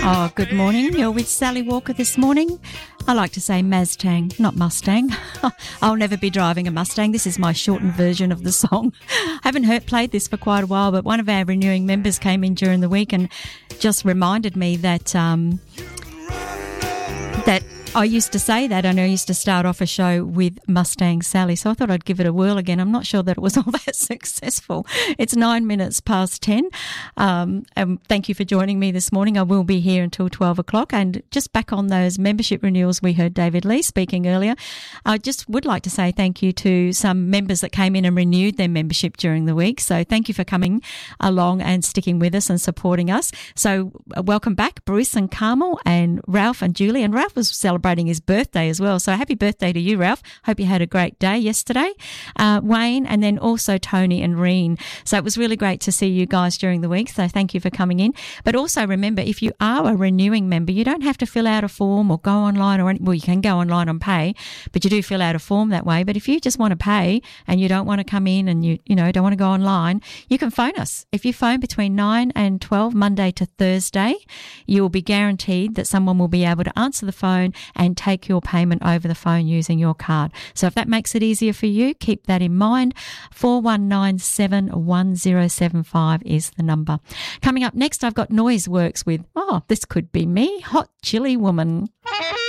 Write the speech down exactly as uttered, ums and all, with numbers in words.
Oh, good morning. You're with Sally Walker this morning. I like to say Maztang, not Mustang. I'll never be driving a Mustang. This is my shortened version of the song. I haven't heard played this for quite a while, but one of our renewing members came in during the week and just reminded me that um, that I used to say that, and I used to start off a show with Mustang Sally, so I thought I'd give it a whirl again. I'm not sure that it was all that successful. It's nine minutes past ten. Um, and thank you for joining me this morning. I will be here until twelve o'clock. And just back on those membership renewals, we heard David Lee speaking earlier. I just would like to say thank you to some members that came in and renewed their membership during the week. So thank you for coming along and sticking with us and supporting us. So uh, welcome back, Bruce and Carmel and Ralph and Julie. And Ralph was celebrating celebrating his birthday as well. So happy birthday to you, Ralph. Hope you had a great day yesterday. Uh, Wayne, and then also Tony and Reen. So it was really great to see you guys during the week. So thank you for coming in. But also remember, if you are a renewing member, you don't have to fill out a form or go online or any, well, you can go online and pay, but you do fill out a form that way. But if you just want to pay and you don't want to come in and you, you know, don't want to go online, you can phone us. If you phone between nine and twelve, Monday to Thursday, you will be guaranteed that someone will be able to answer the phone and take your payment over the phone using your card. So if that makes it easier for you, keep that in mind. four one nine seven one zero seven five is the number. Coming up next, I've got Noise Works with, oh, this could be me, Hot Chili Woman.